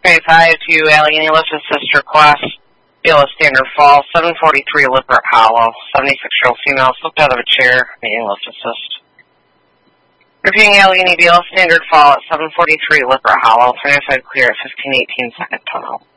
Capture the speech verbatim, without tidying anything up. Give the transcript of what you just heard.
Okay, five to Allegheny Lift Assist request. Beulah Standard Fall, seven forty-three Lippert Hollow. seventy-six-year-old female slipped out of a chair, needing lift assist. Repeating Allegheny Beulah Standard Fall at seven forty-three Lippert Hollow. Finish side clear at fifteen eighteen second tunnel.